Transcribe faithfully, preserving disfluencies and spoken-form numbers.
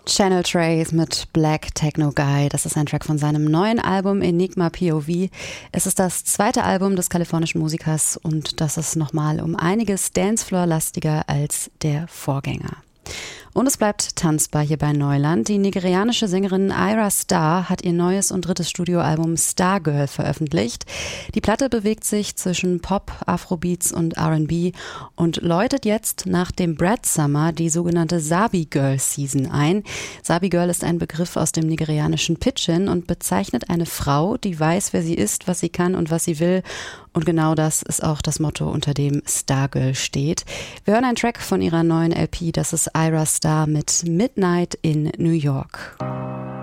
Channel Trace mit Black Techno Guy. Das ist ein Track von seinem neuen Album Enigma P O V. Es ist das zweite Album des kalifornischen Musikers und das ist nochmal um einiges Dancefloor-lastiger als der Vorgänger. Und es bleibt tanzbar hier bei Neuland. Die nigerianische Sängerin Ayra Starr hat ihr neues und drittes Studioalbum Stargirl veröffentlicht. Die Platte bewegt sich zwischen Pop, Afrobeats und R and B und läutet jetzt nach dem Brad Summer die sogenannte Sabi Girl Season ein. Sabi Girl ist ein Begriff aus dem nigerianischen Pidgin und bezeichnet eine Frau, die weiß, wer sie ist, was sie kann und was sie will. Und genau das ist auch das Motto, unter dem Stargirl steht. Wir hören einen Track von ihrer neuen L P, das ist Ayra Starr mit Midnight in New York.